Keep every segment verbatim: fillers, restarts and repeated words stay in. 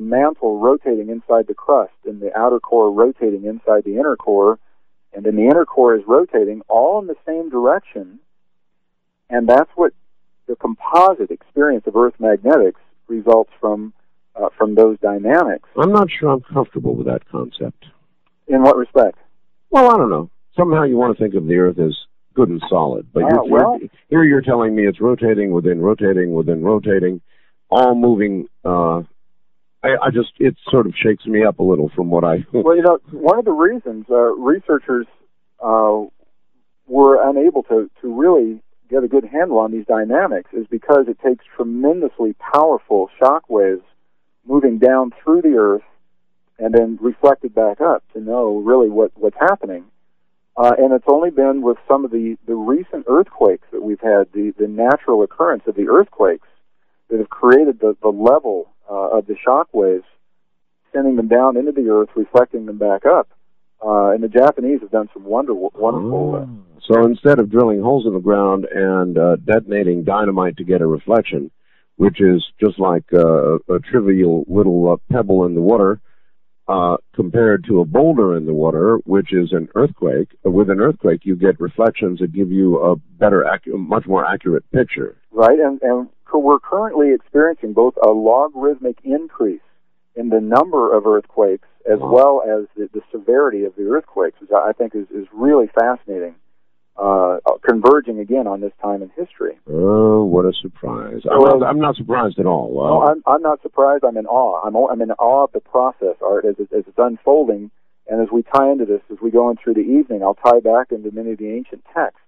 mantle rotating inside the crust and the outer core rotating inside the inner core, and then the inner core is rotating all in the same direction, and that's what the composite experience of Earth magnetics results from uh, from those dynamics. I'm not sure I'm comfortable with that concept. In what respect? Well, I don't know. Somehow you want to think of the Earth as good and solid, but Ah, you're, well, you're, here you're telling me it's rotating within rotating within rotating, all moving. Uh, I, I just, it sort of shakes me up a little from what I... Well, you know, one of the reasons uh, researchers uh, were unable to, to really get a good handle on these dynamics is because it takes tremendously powerful shock waves moving down through the Earth and then reflected back up to know really what, what's happening. Uh, and it's only been with some of the, the recent earthquakes that we've had, the, the natural occurrence of the earthquakes that have created the, the level uh, of the shock waves, sending them down into the Earth, reflecting them back up. Uh, and the Japanese have done some wonder, wonderful... Uh, so instead of drilling holes in the ground and uh, detonating dynamite to get a reflection, which is just like uh, a trivial little uh, pebble in the water, uh, compared to a boulder in the water, which is an earthquake, with an earthquake you get reflections that give you a better, acu- much more accurate picture. Right, and, and we're currently experiencing both a logarithmic increase in the number of earthquakes as wow. well as the, the severity of the earthquakes, which I think is, is really fascinating, uh, converging again on this time in history. Oh, what a surprise. So, I'm, not, I'm not surprised at all. Well, no, I'm, I'm not surprised. I'm in awe. I'm, I'm in awe of the process, Art, as, it, as it's unfolding, and as we tie into this, as we go in through the evening, I'll tie back into many of the ancient texts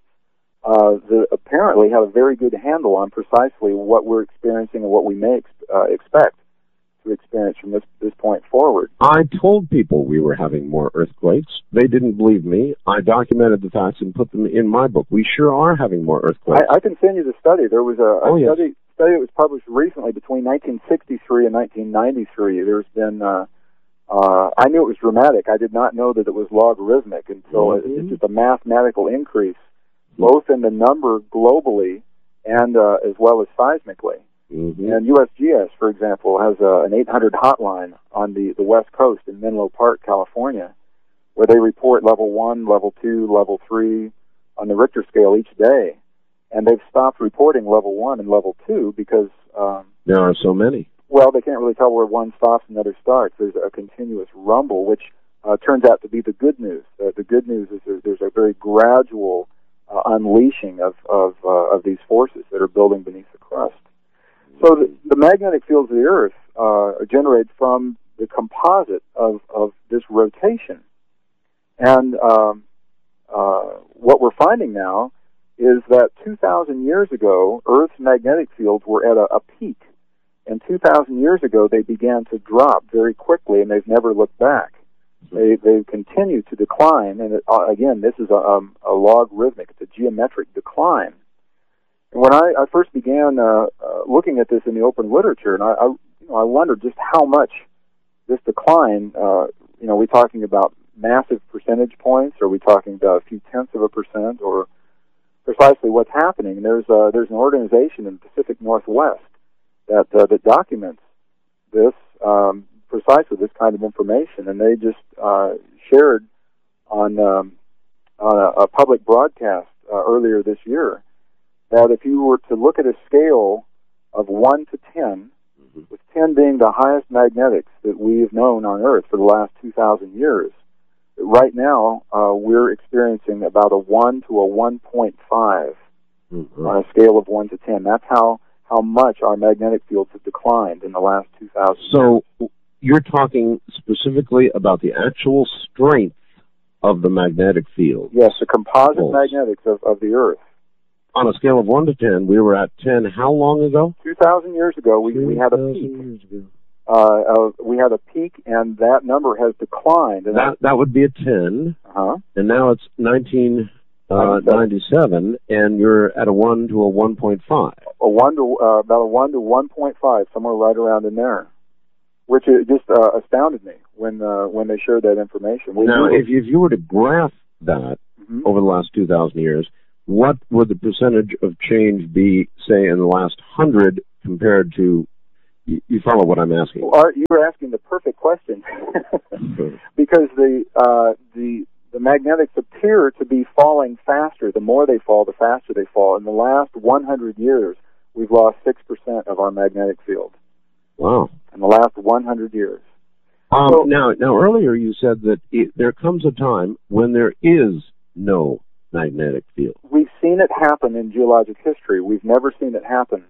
uh, that apparently have a very good handle on precisely what we're experiencing and what we may ex- uh, expect to experience from this this point forward. I told people we were having more earthquakes. They didn't believe me. I documented the facts and put them in my book. We sure are having more earthquakes. I, I can send you the study. There was a, a oh, yes. study study that was published recently between nineteen sixty-three and nineteen ninety-three. There's been, uh, uh, I knew it was dramatic. I did not know that it was logarithmic until mm-hmm. it's just a mathematical increase, both in the number globally and uh, as well as seismically. Mm-hmm. And U S G S, for example, has a, an eight hundred hotline on the, the West Coast in Menlo Park, California, where they report level one, level two, level three on the Richter scale each day. And they've stopped reporting level one and level two because... Um, there are so many. Well, they can't really tell where one stops and the other starts. There's a continuous rumble, which uh, turns out to be the good news. Uh, the good news is there's, there's a very gradual uh, unleashing of, of, uh, of these forces that are building beneath the crust. So the, the magnetic fields of the Earth uh, are generated from the composite of, of this rotation. And um, uh, what we're finding now is that two thousand years ago, Earth's magnetic fields were at a, a peak. And two thousand years ago, they began to drop very quickly, and they've never looked back. They, they've continued to decline. And it, uh, again, this is a, um, a logarithmic, it's a geometric decline. And when I, I first began uh, uh, looking at this in the open literature, and I, I, you know, I wondered just how much this decline, uh, you know, are we talking about massive percentage points? Or are we talking about a few tenths of a percent? Or precisely what's happening? And there's, uh, there's an organization in the Pacific Northwest that, uh, that documents this, um, precisely this kind of information. And they just uh, shared on, um, on a, a public broadcast uh, earlier this year that if you were to look at a scale of one to ten, mm-hmm. with ten being the highest magnetics that we've known on Earth for the last two thousand years, right now uh, we're experiencing about a one to a one point five mm-hmm. on a scale of one to ten. That's how, how much our magnetic fields have declined in the last two thousand so years. You're talking specifically about the actual strength of the magnetic field? Yes, the composite Pulse. magnetics of, of the Earth. On a scale of one to ten, we were at ten how long ago? two thousand years ago, we, we had a peak. Years ago. Uh, uh, we had a peak, and that number has declined. And that that would be a ten, uh-huh. and now it's nineteen ninety-seven, and you're at a one to a one point five. A one to uh, about a one to one point five, somewhere right around in there, which it just uh, astounded me when uh, when they shared that information. We now, if you, if you were to graph that mm-hmm. over the last two thousand years, what would the percentage of change be, say, in the last hundred compared to you, you follow what I'm asking? Well, Art, you were asking the perfect question because the uh, the the magnetics appear to be falling faster. The more they fall, the faster they fall. In the last one hundred years, we've lost six percent of our magnetic field. Wow. In the last one hundred years. Um, so, now, now, earlier you said that it, there comes a time when there is no magnetic field. We've seen it happen in geologic history. We've never seen it happen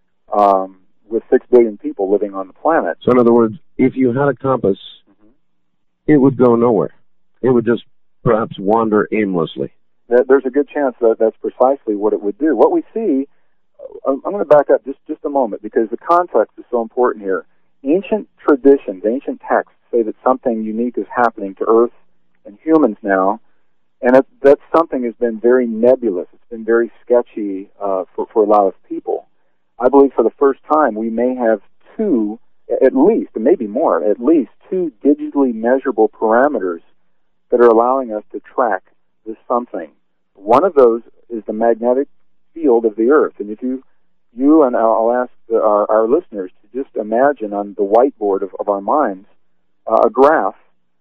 um, with six billion people living on the planet. So in other words, if you had a compass, mm-hmm. it would go nowhere. It would just perhaps wander aimlessly. There's a good chance that that's precisely what it would do. What we see, I'm going to back up just, just a moment because the context is so important here. Ancient traditions, ancient texts say that something unique is happening to Earth and humans now, and that, that something has been very nebulous. It's been very sketchy uh, for, for a lot of people. I believe for the first time we may have two, at least, and maybe more, at least two digitally measurable parameters that are allowing us to track this something. One of those is the magnetic field of the Earth, and if you You and I'll ask the, our, our listeners to just imagine on the whiteboard of, of our minds uh, a graph.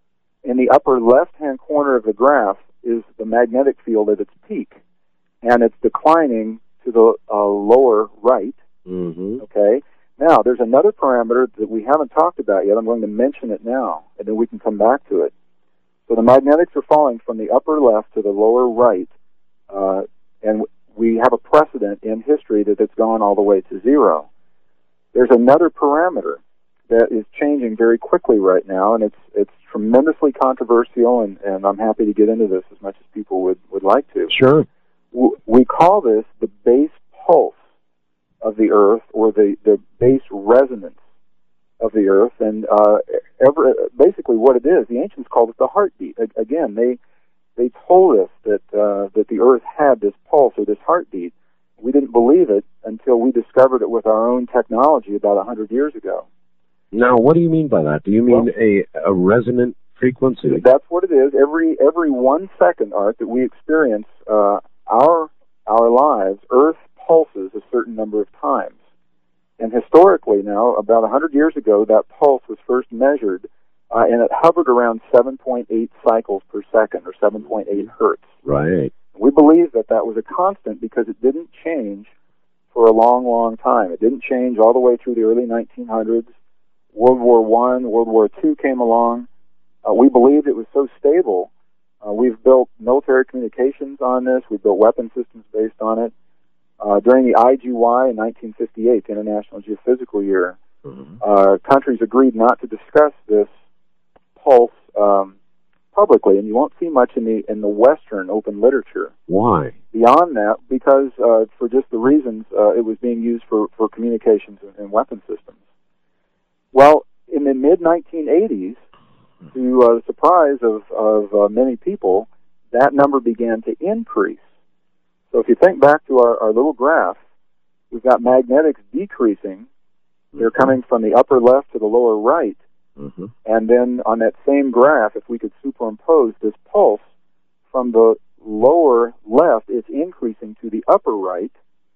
In the upper left-hand corner of the graph is the magnetic field at its peak, and it's declining to the uh, lower right. Mm-hmm. Okay. Now, there's another parameter that we haven't talked about yet. I'm going to mention it now, and then we can come back to it. So the magnetics are falling from the upper left to the lower right, uh, and we have a precedent in history that it's gone all the way to zero. There's another parameter that is changing very quickly right now, and it's it's tremendously controversial, and, and I'm happy to get into this as much as people would, would like to. Sure. We call this the base pulse of the Earth, or the, the base resonance of the Earth, and uh, ever, basically what it is, the ancients called it the heartbeat. Again, they They told us that uh, that the Earth had this pulse or this heartbeat. We didn't believe it until we discovered it with our own technology about one hundred years ago. Now, what do you mean by that? Do you mean well, a, a resonant frequency? That's what it is. Every every one second, Art, that we experience uh, our our lives, Earth pulses a certain number of times. And historically now, about one hundred years ago, that pulse was first measured, Uh, and it hovered around seven point eight cycles per second, or seven point eight hertz. Right. We believe that that was a constant because it didn't change for a long, long time. It didn't change all the way through the early nineteen hundreds. World War One, World War Two came along. Uh, we believed it was so stable. Uh, we've built military communications on this. We've built weapon systems based on it. Uh, during the I G Y in nineteen fifty-eight, the International Geophysical Year, mm-hmm. uh, countries agreed not to discuss this pulse um, publicly, and you won't see much in the in the Western open literature. Why? Beyond that, because uh, for just the reasons uh, it was being used for, for communications and, and weapon systems. Well, in the mid nineteen eighties, to uh, the surprise of, of uh, many people, that number began to increase. So if you think back to our, our little graph, we've got magnetics decreasing. They're coming from the upper left to the lower right. Mm-hmm. And then on that same graph, if we could superimpose this pulse from the lower left, it's increasing to the upper right,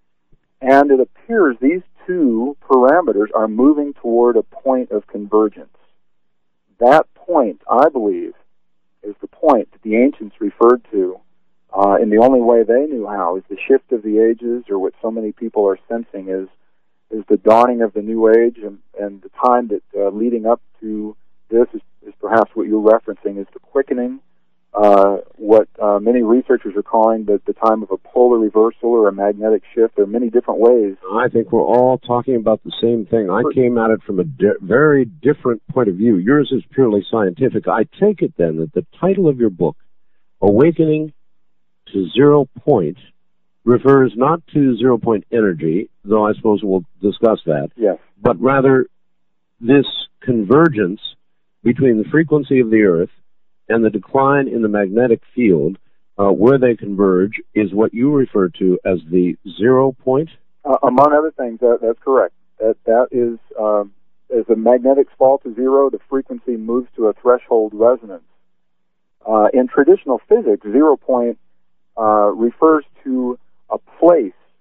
and it appears these two parameters are moving toward a point of convergence. That point, I believe, is the point that the ancients referred to uh, in the only way they knew how, is the shift of the ages, or what so many people are sensing is is the dawning of the new age, and, and the time that uh, leading up to this is, is perhaps what you're referencing is the quickening, uh, what uh, many researchers are calling the, the time of a polar reversal or a magnetic shift. There are many different ways. I think we're all talking about the same thing. I came at it from a di- very different point of view. Yours is purely scientific. I take it then that the title of your book, Awakening to Zero Point, refers not to zero-point energy, though I suppose we'll discuss that, yes, but rather this convergence between the frequency of the Earth and the decline in the magnetic field, uh, where they converge, is what you refer to as the zero point? Uh, among other things, that, that's correct. That That is, um, as the magnetics fall to zero, the frequency moves to a threshold resonance. Uh, in traditional physics, zero point uh, refers to a place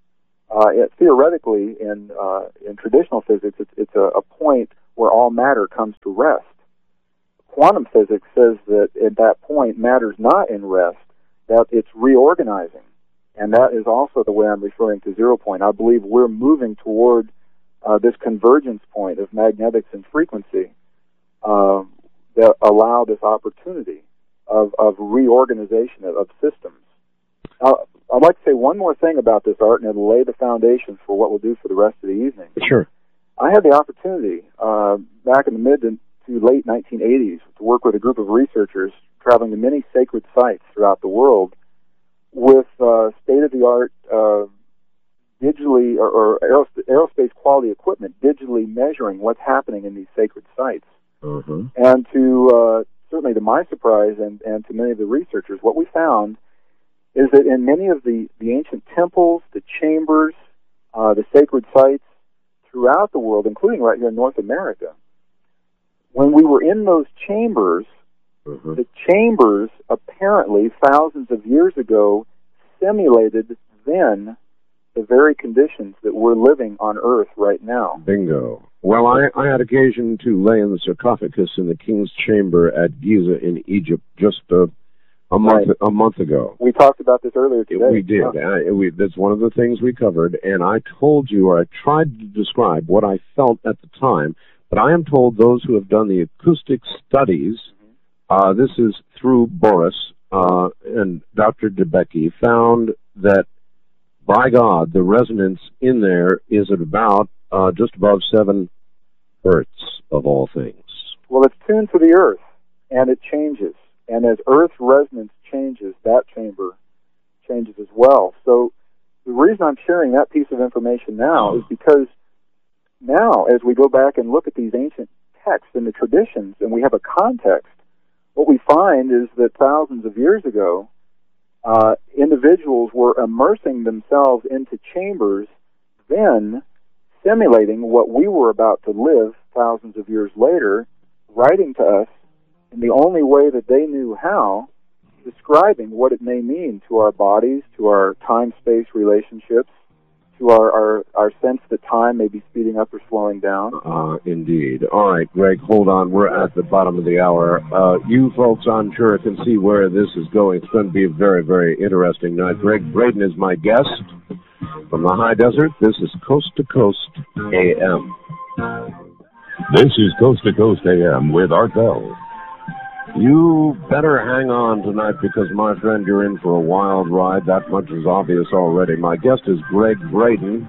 uh, it, theoretically, in uh, in traditional physics, it's, it's a, a point where all matter comes to rest. Quantum physics says that at that point, matter's not in rest, that it's reorganizing. And that is also the way I'm referring to zero point. I believe we're moving toward uh, this convergence point of magnetics and frequency uh, that allow this opportunity of, of reorganization of, of systems. Uh, I'd like to say one more thing about this, Art, and it'll lay the foundation for what we'll do for the rest of the evening. Sure. I had the opportunity uh, back in the mid to late nineteen eighties to work with a group of researchers traveling to many sacred sites throughout the world with uh, state-of-the-art uh, digitally or, or aeros- aerospace quality equipment, digitally measuring what's happening in these sacred sites. Mm-hmm. And to uh, certainly to my surprise and, and to many of the researchers, what we found is that in many of the, the ancient temples, the chambers, uh, the sacred sites throughout the world, including right here in North America, when we were in those chambers, mm-hmm. the chambers apparently thousands of years ago simulated then the very conditions that we're living on Earth right now. Bingo. Well, I, I had occasion to lay in the sarcophagus in the King's Chamber at Giza in Egypt just uh, a month right. a month ago. We talked about this earlier today. We did. Oh. I, we, that's one of the things we covered, and I told you, or I tried to describe what I felt at the time, but I am told those who have done the acoustic studies, uh, this is through Boris uh, and Doctor DeBecke, found that, by God, the resonance in there is at about uh, just above seven hertz of all things. Well, it's tuned to the Earth, and it changes. And as Earth resonance changes, that chamber changes as well. So the reason I'm sharing that piece of information now is because now, as we go back and look at these ancient texts and the traditions, and we have a context, what we find is that thousands of years ago, uh, individuals were immersing themselves into chambers, then simulating what we were about to live thousands of years later, writing to us in the only way that they knew how, describing what it may mean to our bodies, to our time-space relationships, to our, our, our sense that time may be speeding up or slowing down. Uh, indeed. All right, Greg, hold on. We're at the bottom of the hour. Uh, you folks, I'm sure, can see where this is going. It's going to be a very, very interesting night. Greg Braden is my guest from the high desert. This is Coast to Coast A M. This is Coast to Coast A M with Art Bell. You better hang on tonight because, my friend, you're in for a wild ride. That much is obvious already. My guest is Greg Braden,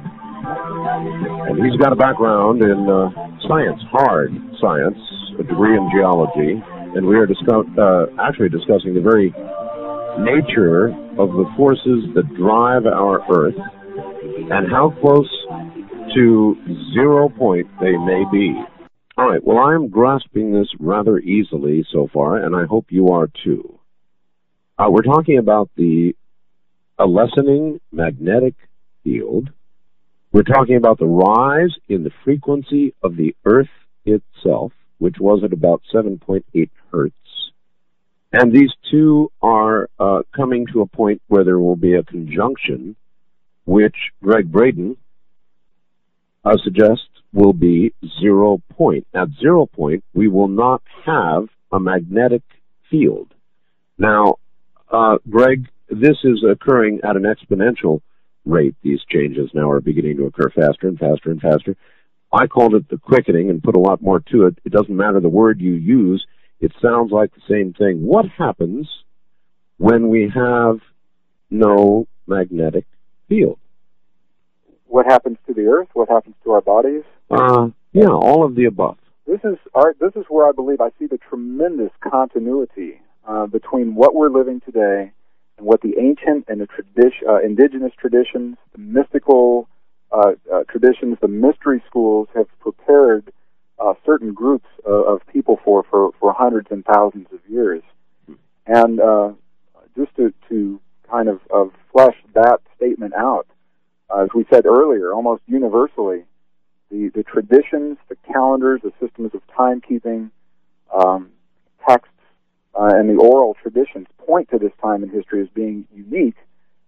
and he's got a background in uh, science, hard science, a degree in geology, and we are discuss- uh, actually discussing the very nature of the forces that drive our Earth and how close to zero point they may be. All right, well, I'm grasping this rather easily so far, and I hope you are too. Uh, we're talking about the a lessening magnetic field. We're talking about the rise in the frequency of the Earth itself, which was at about seven point eight hertz. And these two are uh, coming to a point where there will be a conjunction, which Greg Braden uh, suggests will be zero point. At zero point, we will not have a magnetic field. Now, uh, Greg, this is occurring at an exponential rate. These changes now are beginning to occur faster and faster and faster. I called it the quickening and put a lot more to it. It doesn't matter the word you use. It sounds like the same thing. What happens when we have no magnetic field? What happens to the Earth? What happens to our bodies? Uh, yeah, all of the above. This is our, this is where I believe I see the tremendous continuity uh, between what we're living today and what the ancient and the tradi- uh, indigenous traditions, the mystical uh, uh, traditions, the mystery schools have prepared uh, certain groups of, of people for, for, for hundreds and thousands of years. And uh, just to, to kind of, of flesh that statement out, uh, as we said earlier, almost universally, The, the traditions, the calendars, the systems of timekeeping, um, texts, uh, and the oral traditions point to this time in history as being unique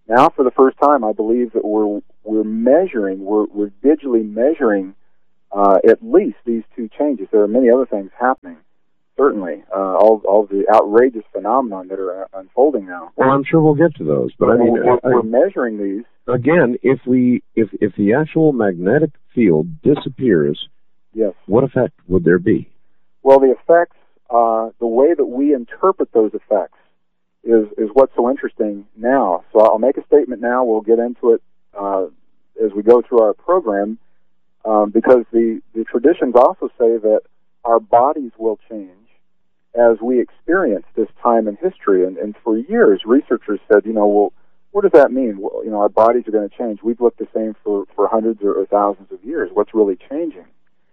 Now, for the first time, I believe that we're we're measuring, we're we're digitally measuring uh, at least these two changes. There are many other things happening. Certainly, uh, all all the outrageous phenomenon that are uh, unfolding now. Well, I'm sure we'll get to those, but I mean, we're, I, we're measuring these again. If we if if the actual magnetic field disappears, yes, what effect would there be? Well, the effects, uh, the way that we interpret those effects, is is what's so interesting now. So I'll make a statement now. We'll get into it uh, as we go through our program, um, because the the traditions also say that our bodies will change as we experience this time in history. And, and for years, researchers said, you know, well, what does that mean? Well, you know, our bodies are going to change. We've looked the same for, for hundreds or, or thousands of years. What's really changing?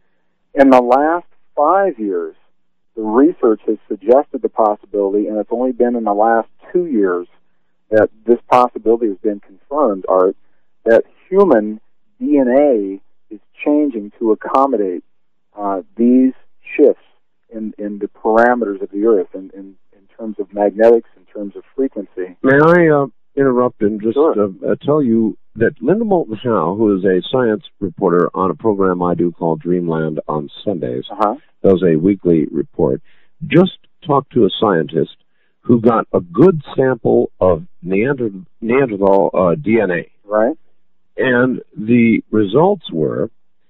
In the last five years, the research has suggested the possibility, and it's only been in the last two years that this possibility has been confirmed, Art, that human D N A is changing to accommodate uh, these shifts in, in the parameters of the Earth, in, in, in terms of magnetics, in terms of frequency. May I uh, interrupt and just Sure. uh, uh, tell you that Linda Moulton Howe, who is a science reporter on a program I do called Dreamland on Sundays, Uh-huh. does a weekly report, just talked to a scientist who got a good sample of Neander- Neanderthal uh, D N A. Right? And the results were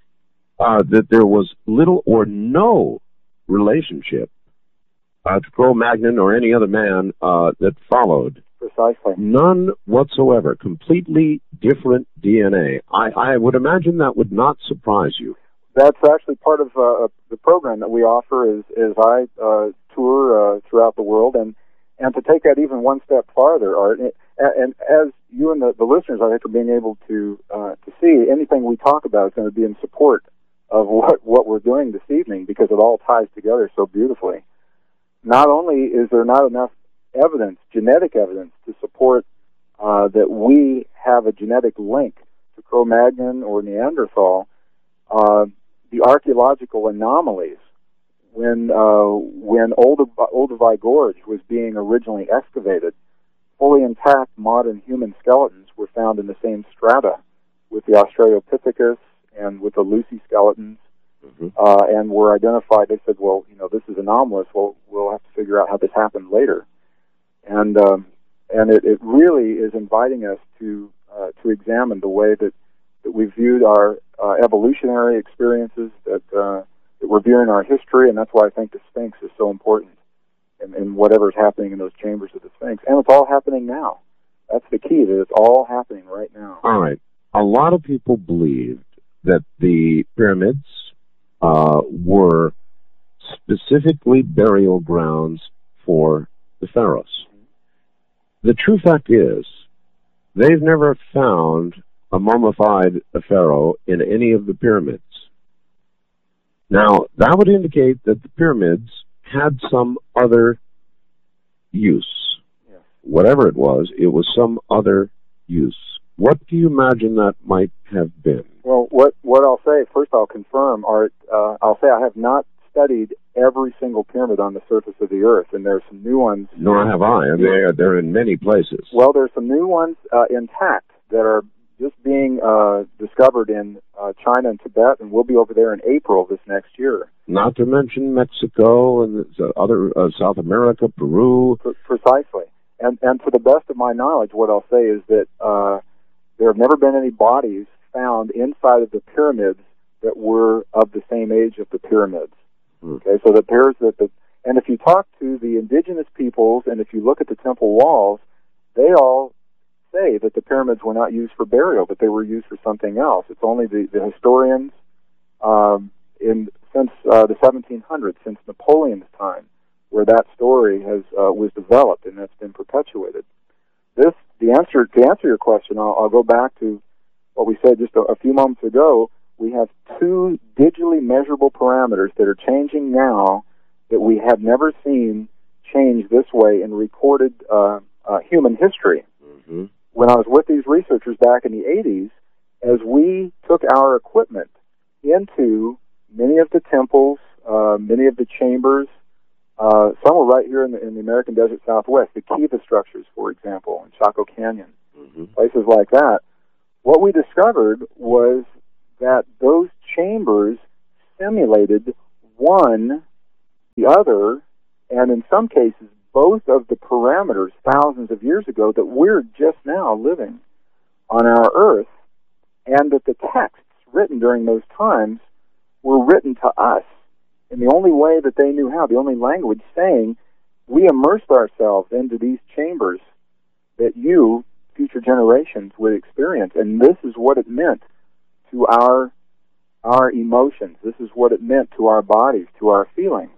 uh, that there was little or no relationship uh, to Cro-Magnon or any other man uh, that followed. Precisely. None whatsoever. Completely different D N A. I, I would imagine that would not surprise you. That's actually part of uh, the program that we offer is, is I uh, tour uh, throughout the world, and, and to take that even one step farther, Art, and, and as you and the, the listeners, I think, are being able to uh, to see, anything we talk about is going to be in support of what, what we're doing this evening, because it all ties together so beautifully. Not only is there not enough evidence, genetic evidence, to support uh, that we have a genetic link to Cro-Magnon or Neanderthal, uh, the archaeological anomalies when uh, when Olduvai Gorge was being originally excavated, fully intact modern human skeletons were found in the same strata with the Australopithecus and with the Lucy skeletons, mm-hmm. uh, and were identified. They said, well, you know, this is anomalous. Well, we'll have to figure out how this happened later. And um, and it, it really is inviting us to uh, to examine the way that, that we viewed our uh, evolutionary experiences, that uh, that we're viewing our history, and that's why I think the Sphinx is so important, and, and whatever's happening in those chambers of the Sphinx. And it's all happening now. That's the key, that it's all happening right now. All right. A lot of people believed that the pyramids uh, were specifically burial grounds for the pharaohs. The true fact is, they've never found a mummified pharaoh in any of the pyramids. Now, that would indicate that the pyramids had some other use. Yeah. Whatever it was, it was some other use. What do you imagine that might have been? Well, what what I'll say, first I'll confirm, Art, uh, I'll say I have not studied every single pyramid on the surface of the Earth, and there are some new ones. Nor have I. And they're, they're in many places. Well, there's some new ones uh, intact that are just being uh, discovered in uh, China and Tibet, and we'll be over there in April this next year. Not to mention Mexico and other uh, South America, Peru. P- precisely. And and to the best of my knowledge, what I'll say is that uh, there have never been any bodies found inside of the pyramids that were of the same age of the pyramids. Hmm. Okay, so the appears that the and if you talk to the indigenous peoples, and if you look at the temple walls, they all say that the pyramids were not used for burial, but they were used for something else. It's only the, the historians um, in since uh, the seventeen hundreds, since Napoleon's time, where that story has uh, was developed, and that's been perpetuated. This the answer to answer your question. I'll, I'll go back to what we said just a, a few moments ago. We have two digitally measurable parameters that are changing now that we have never seen change this way in recorded uh, uh, human history. Mm-hmm. When I was with these researchers back in the eighties, as we took our equipment into many of the temples, uh, many of the chambers, uh, some were right here in the, in the American Desert Southwest, the Kiva structures, for example, in Chaco Canyon. mm-hmm. places like that, what we discovered was that those chambers simulated one, the other, and in some cases both of the parameters thousands of years ago that we're just now living on our Earth, and that the texts written during those times were written to us in the only way that they knew how, the only language, saying, we immersed ourselves into these chambers that you, future generations, would experience, and this is what it meant to our our emotions. This is what it meant to our bodies, to our feelings.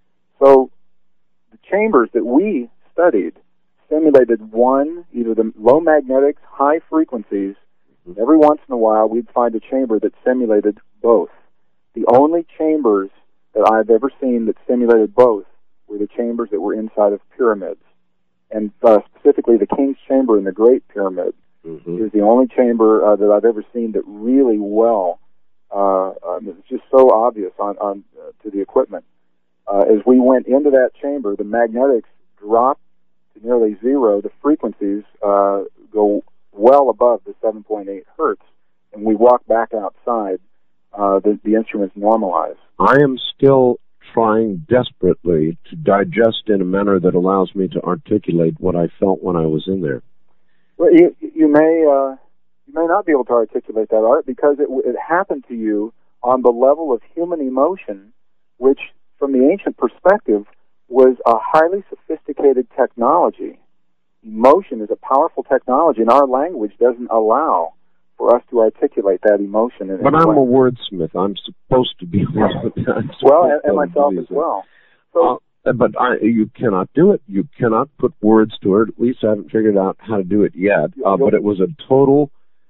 So the chambers that we studied simulated one, either the low magnetics, high frequencies. Every once in a while, we'd find a chamber that simulated both. The only chambers that I've ever seen that simulated both were the chambers that were inside of pyramids. And uh, specifically, the King's Chamber in the Great Pyramid mm-hmm. is the only chamber uh, that I've ever seen that really well, uh, um, it's just so obvious on, on uh, to the equipment. Uh, as we went into that chamber, the magnetics dropped to nearly zero. The frequencies uh, go well above the seven point eight hertz, and we walk back outside. Uh, the, the instruments normalize. I am still trying desperately to digest in a manner that allows me to articulate what I felt when I was in there. Well, you, you may uh, you may not be able to articulate that, Art, because it, it happened to you on the level of human emotion, which, from the ancient perspective, was a highly sophisticated technology. Emotion is a powerful technology, and our language doesn't allow for us to articulate that emotion. In but any I'm way. a wordsmith. I'm supposed to be. Well, and, and myself as well. So, uh, but I, you cannot do it. You cannot put words to it. At least I haven't figured out how to do it yet. Uh, but it was a total,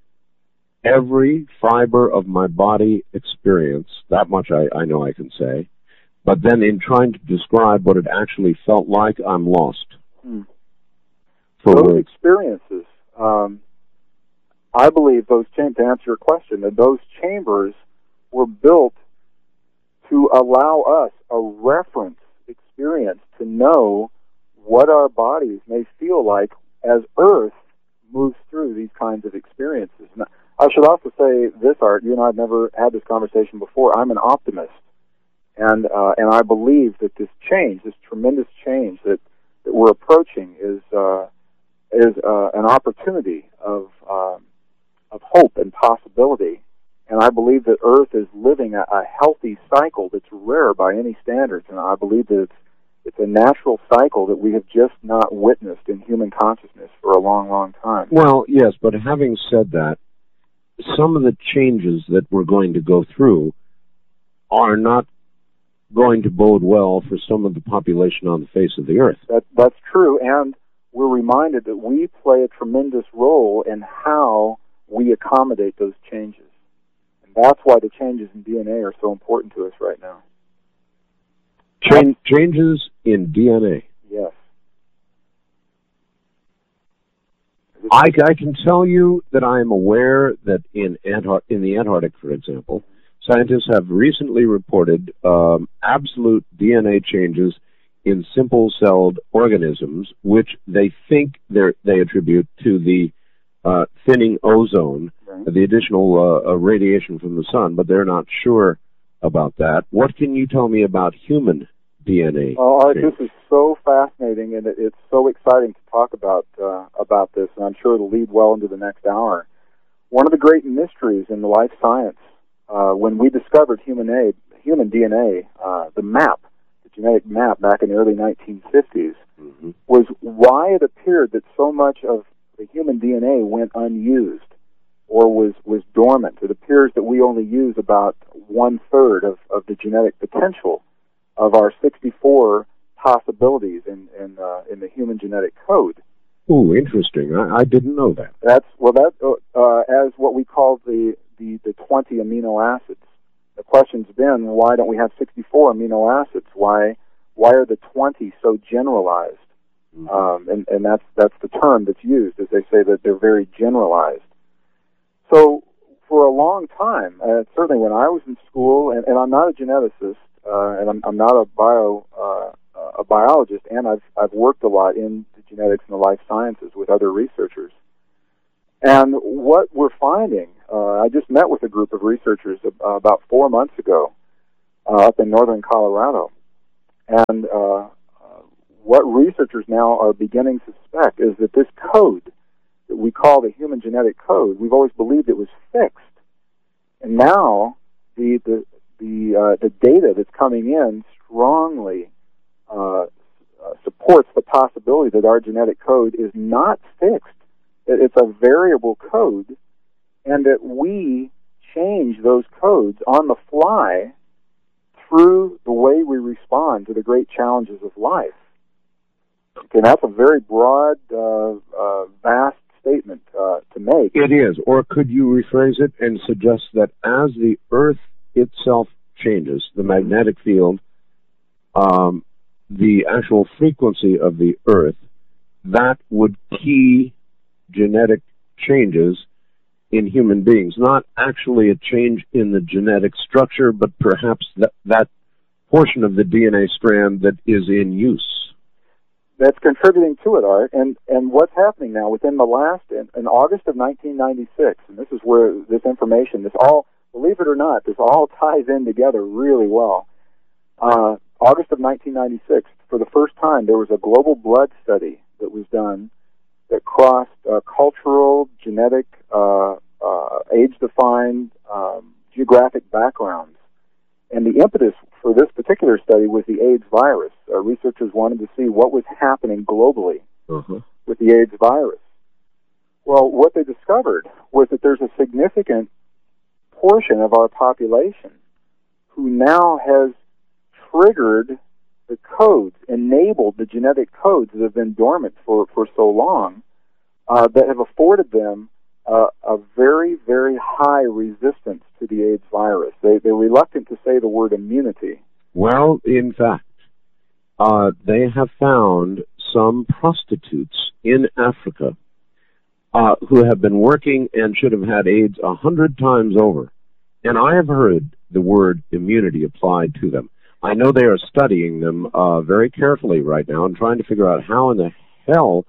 every fiber of my body experience. That much I, I know I can say. But then in trying to describe what it actually felt like, I'm lost. Hmm. For those words. experiences, um, I believe those chambers, to answer your question, that those chambers were built to allow us a reference experience to know what our bodies may feel like as Earth moves through these kinds of experiences. And I should also say this, Art, you and I have never had this conversation before. I'm an optimist, and uh, and I believe that this change, this tremendous change that, that we're approaching is uh, is uh, an opportunity of um, of hope and possibility. And I believe that Earth is living a, a healthy cycle that's rare by any standards, and I believe that it's, it's a natural cycle that we have just not witnessed in human consciousness for a long, long time. Well, yes, but having said that, some of the changes that we're going to go through are not going to bode well for some of the population on the face of the Earth. That, that's true, and we're reminded that we play a tremendous role in how we accommodate those changes. And that's why the changes in D N A are so important to us right now. Ch- changes in D N A? Yes. I, I can tell you that I am aware that in, Antar- in the Antarctic, for example, scientists have recently reported um, absolute D N A changes in simple-celled organisms, which they think they attribute to the uh, thinning ozone, right. the additional uh, uh, radiation from the sun, but they're not sure about that. What can you tell me about human D N A? Oh, Art, this is so fascinating, and it, it's so exciting to talk about uh, about this, and I'm sure it'll lead well into the next hour. One of the great mysteries in life science, uh, when we discovered human, a, human D N A, uh, the map, genetic map back in the early nineteen fifties, mm-hmm. was why it appeared that so much of the human D N A went unused or was, was dormant. It appears that we only use about one-third of, of the genetic potential of our sixty-four possibilities in, in, uh, in the human genetic code. Oh, interesting. I, I didn't know that. That's, well, that, uh, as what we call the, the, the twenty amino acids. The question's been, why don't we have sixty-four amino acids? Why why are the twenty so generalized? Mm-hmm. Um, and, and that's that's the term that's used, as they say that they're very generalized. So for a long time, uh, certainly when I was in school, and, and I'm not a geneticist, uh, and I'm, I'm not a bio uh, a biologist, and I've I've worked a lot in the genetics and the life sciences with other researchers. And what we're finding, uh, I just met with a group of researchers uh, about four months ago uh, up in northern Colorado. And uh, what researchers now are beginning to suspect is that this code that we call the human genetic code, we've always believed it was fixed. And now the the the, uh, the data that's coming in strongly uh, uh, supports the possibility that our genetic code is not fixed. It's a variable code, and that we change those codes on the fly through the way we respond to the great challenges of life. Okay, that's a very broad, uh, uh, vast statement uh, to make. It is. Or could you rephrase it and suggest that as the Earth itself changes, the magnetic field, um, the actual frequency of the Earth, that would key genetic changes in human beings, not actually a change in the genetic structure, but perhaps that, that portion of the D N A strand that is in use. That's contributing to it, Art. And, and what's happening now, within the last, in, in August of nineteen ninety-six, and this is where this information, this all, believe it or not, this all ties in together really well. Uh, August of nineteen ninety-six, for the first time, there was a global blood study that was done that crossed uh, cultural, genetic, uh, uh, age-defined, um, geographic backgrounds. And the impetus for this particular study was the AIDS virus. Uh, researchers wanted to see what was happening globally uh-huh. with the AIDS virus. Well, what they discovered was that there's a significant portion of our population who now has triggered the codes, enabled the genetic codes that have been dormant for, for so long, uh, that have afforded them uh, a very, very high resistance to the AIDS virus. They, they're reluctant to say the word immunity. Well, in fact, uh, they have found some prostitutes in Africa uh, who have been working and should have had AIDS a hundred times over. And I have heard the word immunity applied to them. I know they are studying them uh, very carefully right now and trying to figure out how in the hell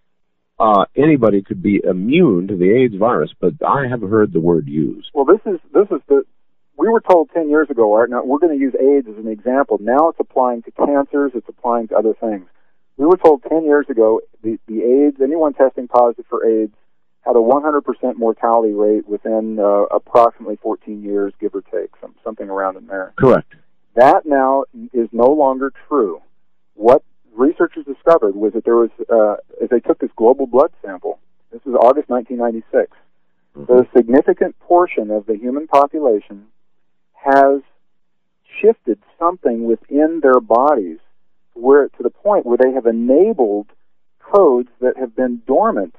uh, anybody could be immune to the AIDS virus, but I have heard the word used. Well, this is this is the we were told ten years ago, Art. Now we're going to use AIDS as an example. Now it's applying to cancers. It's applying to other things. We were told ten years ago the the AIDS, anyone testing positive for AIDS, had a one hundred percent mortality rate within uh, approximately fourteen years, give or take, some, something around in there. Correct. That now is no longer true. What researchers discovered was that there was, uh, as they took this global blood sample, this was August nineteen ninety-six, mm-hmm. that a significant portion of the human population has shifted something within their bodies where to the point where they have enabled codes that have been dormant,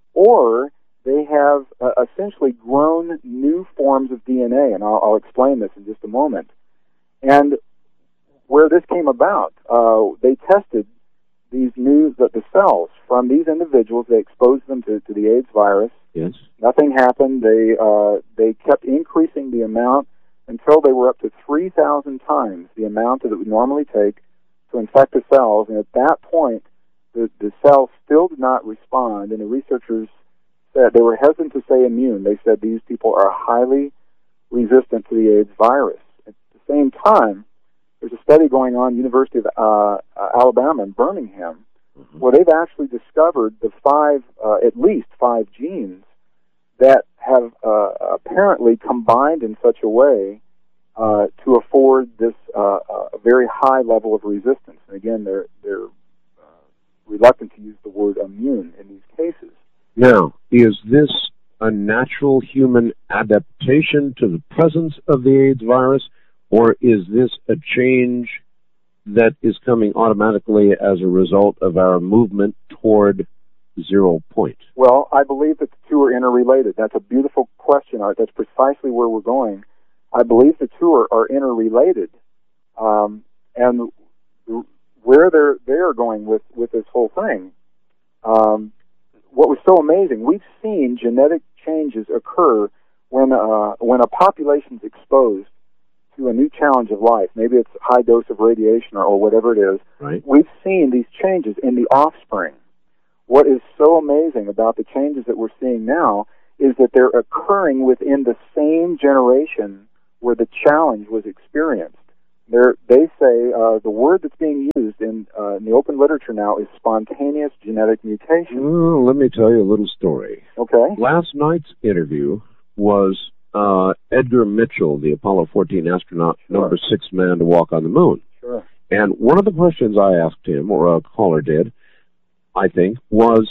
or they have uh, essentially grown new forms of D N A, and I'll, I'll explain this in just a moment. And where this came about, uh, they tested these new the, the cells from these individuals. They exposed them to, to the AIDS virus. Yes. Nothing happened. They uh, they kept increasing the amount until they were up to three thousand times the amount that it would normally take to infect the cells. And at that point, the, the cells still did not respond. And the researchers said they were hesitant to say immune. They said these people are highly resistant to the AIDS virus. At the same time, there's a study going on at the University of uh, uh, Alabama in Birmingham, mm-hmm. where they've actually discovered the five, uh, at least five genes that have uh, apparently combined in such a way uh, to afford this uh, a very high level of resistance. And again, they're they're uh, reluctant to use the word immune in these cases. Now, is this a natural human adaptation to the presence of the AIDS virus, or is this a change that is coming automatically as a result of our movement toward zero point? Well, I believe that the two are interrelated. That's a beautiful question, Art. That's precisely where we're going. I believe the two are, are interrelated. Um, and where they're, they're going with, with this whole thing, um, what was so amazing, we've seen genetic changes occur when, uh, when a population's exposed to a new challenge of life. Maybe it's a high dose of radiation or, or whatever it is. Right. We've seen these changes in the offspring. what is so amazing about the changes that we're seeing now is that they're occurring within the same generation where the challenge was experienced. They're, they say uh, the word that's being used in, uh, in the open literature now is spontaneous genetic mutation. Well, let me tell you a little story. Okay. Last night's interview was uh, Edgar Mitchell, the Apollo fourteen astronaut, Sure. number six man to walk on the moon. Sure. And one of the questions I asked him, or a caller did, I think, was,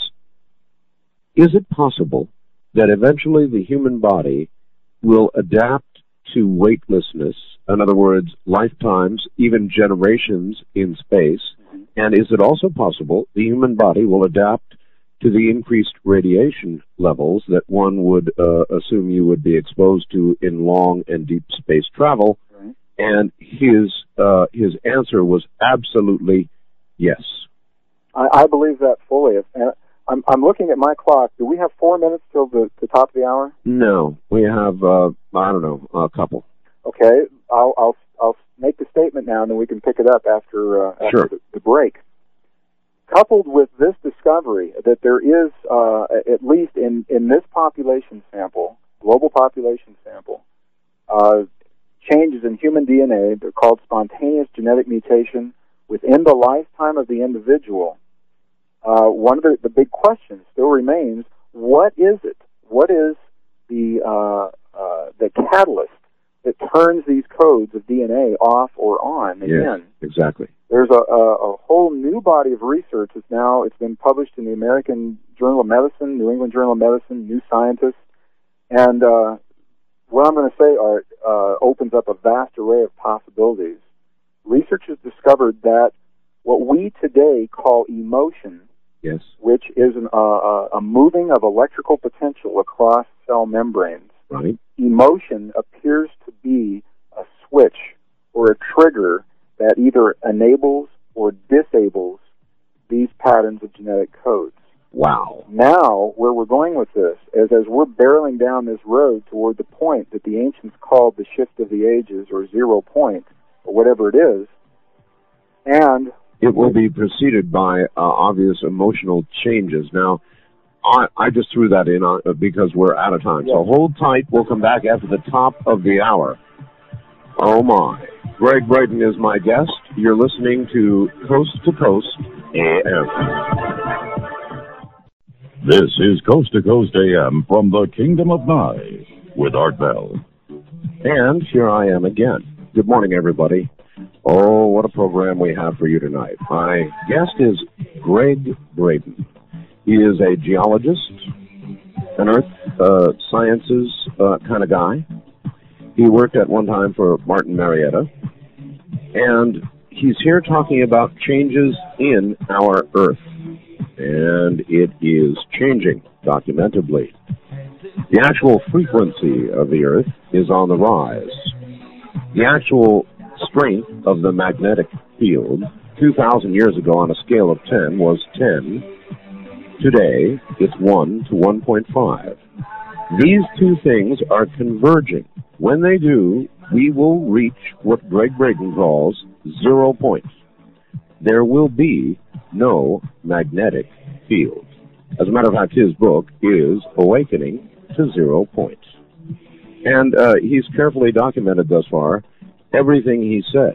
is it possible that eventually the human body will adapt to weightlessness, in other words, lifetimes, even generations in space, Mm-hmm. and is it also possible the human body will adapt to the increased radiation levels that one would uh, assume you would be exposed to in long and deep space travel? Right. And his uh, his answer was absolutely yes. I, I believe that fully. And I'm, I'm looking at my clock. Do we have four minutes till the, the top of the hour? No, we have, uh, I don't know, a couple. Okay. I'll, I'll, I'll make the statement now, and then we can pick it up after, uh, after Sure. the, the break. Coupled with this discovery that there is, uh, at least in, in this population sample, global population sample, uh, changes in human D N A, they're called spontaneous genetic mutation, within the lifetime of the individual, uh, one of the, the big questions still remains, what is it? What is the, uh, uh, the catalyst that turns these codes of D N A off or on again? Yes, exactly. There's a, a, a whole new body of research that's now, it's been published in the American Journal of Medicine, New England Journal of Medicine, New Scientist, and uh, what I'm going to say, Art, uh, opens up a vast array of possibilities. Research has discovered that what we today call emotion, Yes. which is an, uh, a moving of electrical potential across cell membranes, Right. emotion appears to be a switch or a trigger that either enables or disables these patterns of genetic codes. Wow. Now, where we're going with this is as we're barreling down this road toward the point that the ancients called the shift of the ages or zero point, or whatever it is, and It will be preceded by uh, obvious emotional changes. Now, I, I just threw that in uh, because we're out of time. So Yes. hold tight. We'll come back after the top of the hour. Oh, my. Greg Braden is my guest. You're listening to Coast to Coast A M. This is Coast to Coast A M from the Kingdom of Nye with Art Bell. And here I am again. Good morning, everybody. Oh, what a program we have for you tonight. My guest is Greg Braden. He is a geologist, an earth uh, sciences uh, kind of guy. He worked at one time for Martin Marietta. And he's here talking about changes in our Earth. And it is changing, documentably. The actual frequency of the Earth is on the rise. The actual strength of the magnetic field two thousand years ago on a scale of ten was ten. Today, it's one to one point five. These two things are converging. When they do, we will reach what Greg Braden calls zero point. There will be no magnetic field. As a matter of fact, his book is Awakening to Zero Point. And uh, he's carefully documented thus far everything he said.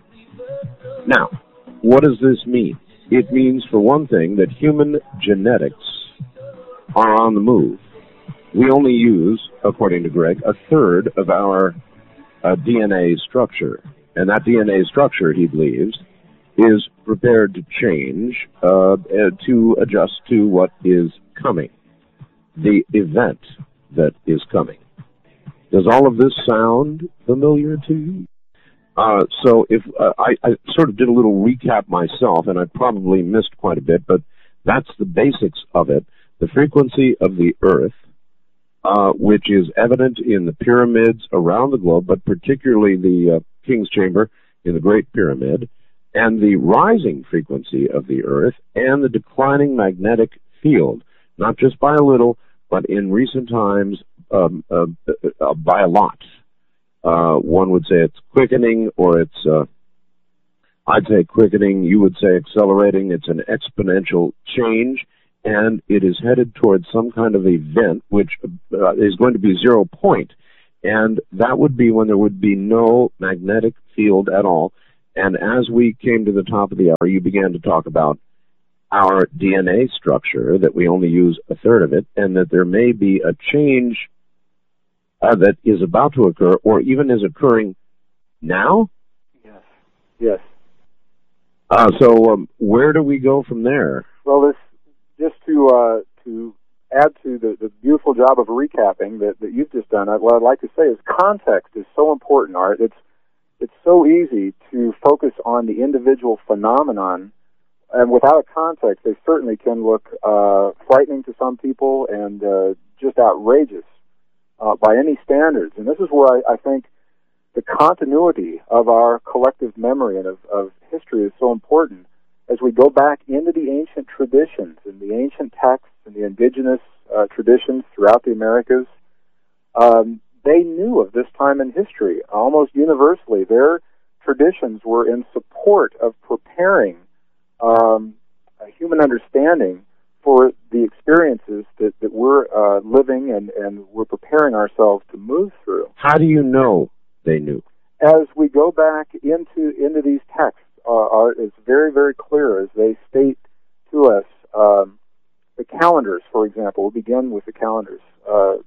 Now, what does this mean? It means, for one thing, that human genetics are on the move. We only use, according to Greg, a third of our uh, D N A structure. And that D N A structure, he believes, is prepared to change uh, uh, to adjust to what is coming, the event that is coming. Does all of this sound familiar to you? Uh, so if uh, I, I sort of did a little recap myself, and I probably missed quite a bit, but that's the basics of it. The frequency of the Earth, uh, which is evident in the pyramids around the globe, but particularly the uh, King's Chamber in the Great Pyramid, and the rising frequency of the Earth, and the declining magnetic field, not just by a little, but in recent times um, uh, uh, by a lot. Uh, one would say it's quickening, or it's, uh, I'd say quickening, you would say accelerating. It's an exponential change, and it is headed towards some kind of event, which uh, is going to be zero point. And that would be when there would be no magnetic field at all. And as we came to the top of the hour, you began to talk about our D N A structure, that we only use a third of it, and that there may be a change uh, that is about to occur, or even is occurring now? Yes. Yes. Uh, so um, where do we go from there? Well, this just to uh, to add to the, the beautiful job of recapping that, that you've just done, I, what I'd like to say is context is so important, Art. It's it's so easy to focus on the individual phenomenon, and without a context, they certainly can look uh, frightening to some people and uh, just outrageous uh, by any standards. And this is where I, I think the continuity of our collective memory and of, of history is so important. As we go back into the ancient traditions and the ancient texts and the indigenous uh, traditions throughout the Americas, um, they knew of this time in history. Almost universally, their traditions were in support of preparing um, a human understanding for the experiences that, that we're uh, living and, and we're preparing ourselves to move through. How do you know they knew? As we go back into into these texts, uh, are, it's very, very clear as they state to us um, the calendars, for example. We'll begin with the calendars. Uh,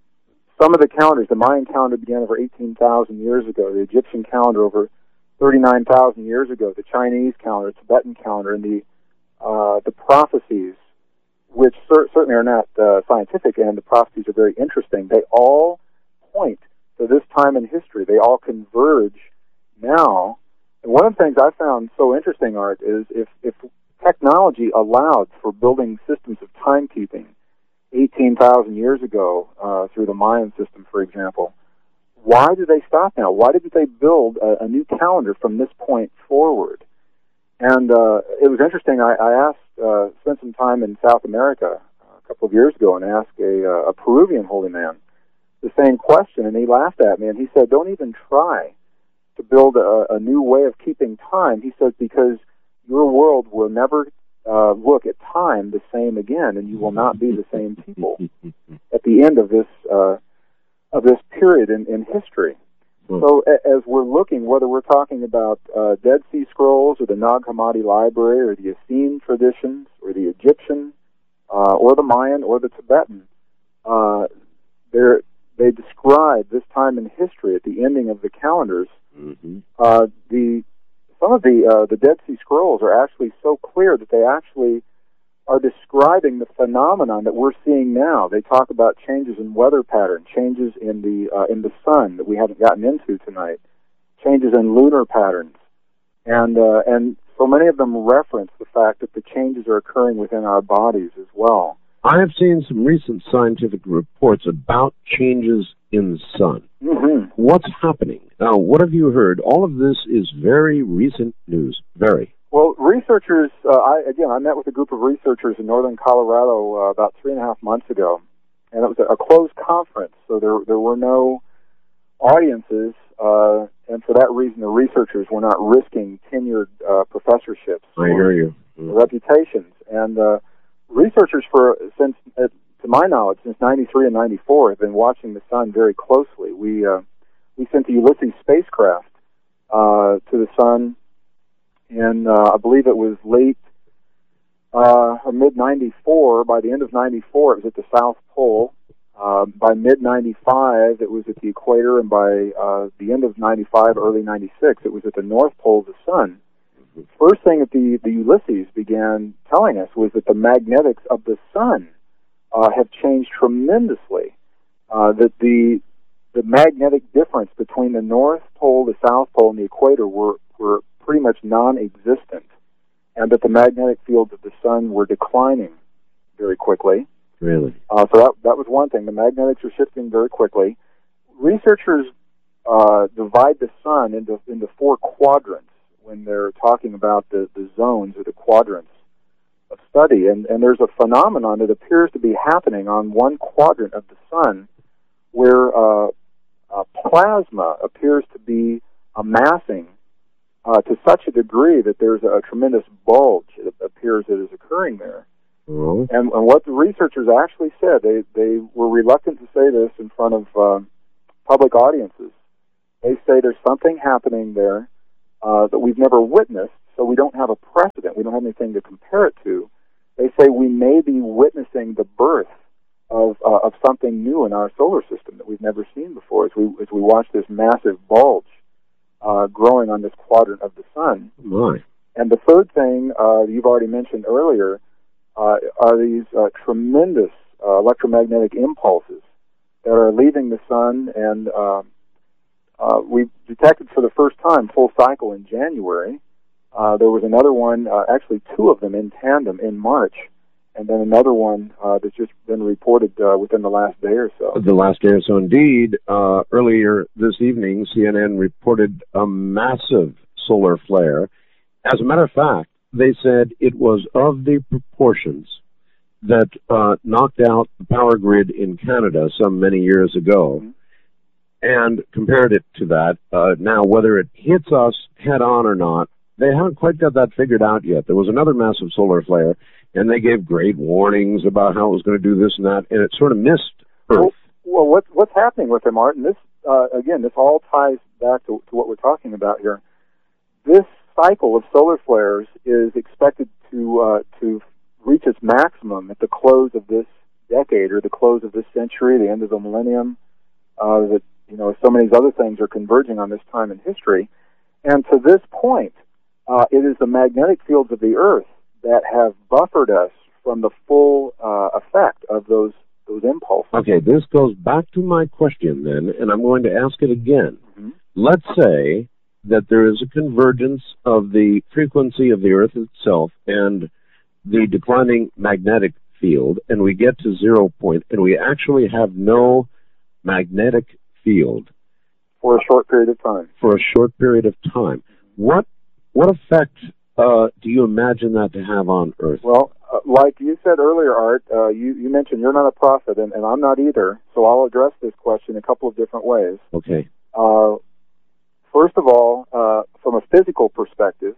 some of the calendars, the Mayan calendar began over eighteen thousand years ago, the Egyptian calendar over thirty-nine thousand years ago, the Chinese calendar, the Tibetan calendar, and the uh, the prophecies, which cer- certainly are not uh, scientific, and the prophecies are very interesting. They all point to this time in history. They all converge now. And one of the things I found so interesting, Art, is if, if technology allowed for building systems of timekeeping eighteen thousand years ago uh, through the Mayan system, for example, why did they stop now? Why didn't they build a, a new calendar from this point forward? And uh, it was interesting. I, I asked, uh, spent some time in South America a couple of years ago and asked a, uh, a Peruvian holy man the same question, and he laughed at me, and he said, don't even try to build a, a new way of keeping time. He says, because your world will never uh, look at time the same again, and you will not be the same people at the end of this uh, of this period in, in history. So a, as we're looking, whether we're talking about uh, Dead Sea Scrolls or the Nag Hammadi Library or the Essene traditions or the Egyptian uh, or the Mayan or the Tibetan, uh, they're They describe this time in history at the ending of the calendars. Mm-hmm. Uh, the some of the uh, the Dead Sea Scrolls are actually so clear that they actually are describing the phenomenon that we're seeing now. They talk about changes in weather pattern, changes in the uh, in the sun that we haven't gotten into tonight, changes in lunar patterns, and uh, and so many of them reference the fact that the changes are occurring within our bodies as well. I have seen some recent scientific reports about changes in the sun. Mm-hmm. What's happening? Now, what have you heard? All of this is very recent news. Very. Well, researchers, uh, I, again, I met with a group of researchers in northern Colorado uh, about three and a half months ago, and it was a, a closed conference, so there there were no audiences, uh, and for that reason, the researchers were not risking tenured uh, professorships. I hear you. Mm-hmm. Reputations. And uh, researchers, for since, uh, to my knowledge, since ninety-three and ninety-four, have been watching the sun very closely. We uh, we sent the Ulysses spacecraft uh, to the sun in, uh, I believe it was late uh, or mid ninety-four. By the end of ninety-four, it was at the South Pole. Uh, by mid ninety-five, it was at the equator, and by uh, the end of ninety-five, early ninety-six, it was at the North Pole of the sun. First thing that the, the Ulysses began telling us was that the magnetics of the sun uh, have changed tremendously. Uh, that the the magnetic difference between the North Pole, the South Pole, and the equator were, were pretty much non-existent, and that the magnetic fields of the sun were declining very quickly. Really? Uh, so that, that was one thing. The magnetics are shifting very quickly. Researchers uh, divide the sun into into four quadrants when they're talking about the, the zones or the quadrants of study. And, and there's a phenomenon that appears to be happening on one quadrant of the sun where uh, uh, plasma appears to be amassing uh, to such a degree that there's a, a tremendous bulge, it appears, that is occurring there. Oh. And, and what the researchers actually said, they, they were reluctant to say this in front of uh, public audiences. They say there's something happening there uh, that we've never witnessed, so we don't have a precedent. We don't have anything to compare it to. They say we may be witnessing the birth of uh, of something new in our solar system that we've never seen before as we as we watch this massive bulge uh, growing on this quadrant of the sun. My. And the third thing uh, you've already mentioned earlier uh, are these uh, tremendous uh, electromagnetic impulses that are leaving the sun, and uh, uh, we detected for the first time full cycle in January. Uh, there was another one, uh, actually two of them in tandem in March. And then another one uh, that's just been reported uh, within the last day or so. The last day or so, indeed. Uh, earlier this evening, C N N reported a massive solar flare. As a matter of fact, they said it was of the proportions that uh, knocked out the power grid in Canada some many years ago, mm-hmm. and compared it to that. Uh, now, whether it hits us head-on or not, they haven't quite got that figured out yet. There was another massive solar flare, and they gave great warnings about how it was going to do this and that, and it sort of missed Earth. Well, well what, what's happening with them, Art, and this, uh, again, this all ties back to, to what we're talking about here. This cycle of solar flares is expected to uh, to reach its maximum at the close of this decade, or the close of this century, the end of the millennium. Uh, that, you know, so many other things are converging on this time in history. And to this point, uh, it is the magnetic fields of the Earth that have buffered us from the full uh, effect of those those impulses. Okay, this goes back to my question then, and I'm going to ask it again. Mm-hmm. Let's say that there is a convergence of the frequency of the Earth itself and the declining magnetic field, and we get to zero point, and we actually have no magnetic field. For a short period of time. For a short period of time. What, what effect Uh, do you imagine that to have on Earth? Well, uh, like you said earlier, Art, uh, you, you mentioned you're not a prophet, and, and I'm not either, so I'll address this question a couple of different ways. Okay. Uh, first of all, uh, from a physical perspective,